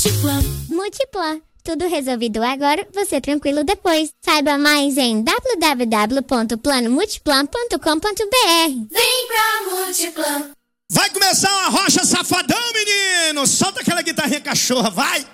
Multiplan. Multiplan. Tudo resolvido agora, você tranquilo depois. Saiba mais em www.planomultiplan.com.br. Vem pra Multiplan. Vai começar uma rocha safadão, menino. Solta aquela guitarrinha cachorra, vai.